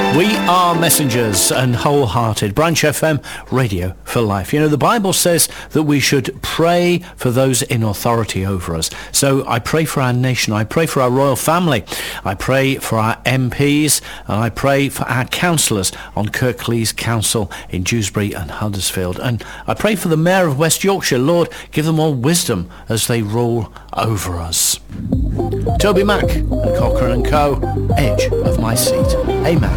We are messengers and wholehearted. Branch FM, radio for life. You know, the Bible says that we should pray for those in authority over us. So I pray for our nation. I pray for our royal family. I pray for our MPs. And I pray for our councillors on Kirklees Council in Dewsbury and Huddersfield. And I pray for the Mayor of West Yorkshire. Lord, give them all wisdom as they rule over us. Toby Mac and Cochrane & Co. Edge of my seat. Amen.